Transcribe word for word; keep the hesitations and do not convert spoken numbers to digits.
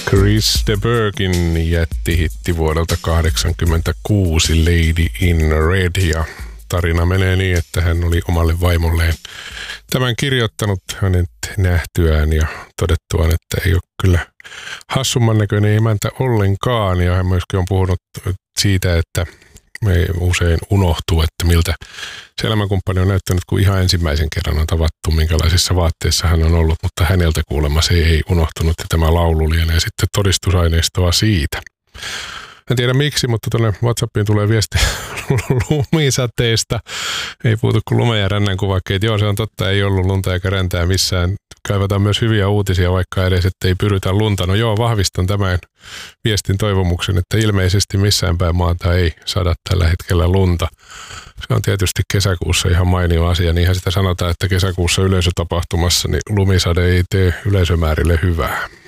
Chris de Burghin jättihitti vuodelta kahdeksankymmentäkuusi Lady in Red, ja tarina menee niin, että hän oli omalle vaimolleen tämän kirjoittanut hänet nähtyään ja todettuaan, että ei ole kyllä hassumman näköinen emäntä ollenkaan, ja hän myöskin on puhunut siitä, että me usein unohtuu, että miltä se elämänkumppani on näyttänyt, kun ihan ensimmäisen kerran on tavattu, minkälaisissa vaatteissa hän on ollut, mutta häneltä kuulemma se ei unohtunut, ja tämä laulu lienee sitten todistusaineistoa siitä. En tiedä miksi, mutta tuonne WhatsAppiin tulee viesti lumisateista. Ei puutu kuin lumen ja rännän kuvakkeet. Joo, se on totta, ei ollut lunta eikä räntää missään. Kaivataan myös hyviä uutisia, vaikka edes, että ei pyrytä lunta. No joo, vahvistan tämän viestin toivomuksen, että ilmeisesti missään päin maata ei sada tällä hetkellä lunta. Se on tietysti kesäkuussa ihan mainio asia. Niinhän sitä sanotaan, että kesäkuussa yleisötapahtumassa niin lumisade ei tee yleisömäärille hyvää.